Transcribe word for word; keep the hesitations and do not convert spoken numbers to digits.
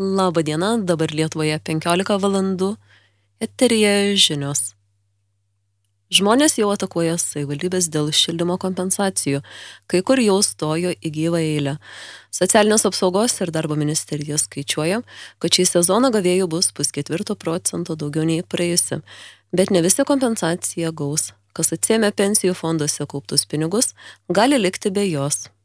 Labą dieną, dabar Lietuvoje penkiolika valandų, eteryje žinios. Žmonės jau atakuoja savivaldybės dėl šildymo kompensacijų, kai kur jau stojo į gyvą eilę. Socialinės apsaugos ir darbo ministerija skaičiuoja, kad šį sezoną gavėjų bus pusketvirto procento daugiau nei praėjusi, bet ne visi kompensaciją gaus. Kas atsiėmė pensijų fonduose kauptus pinigus, gali likti be jos.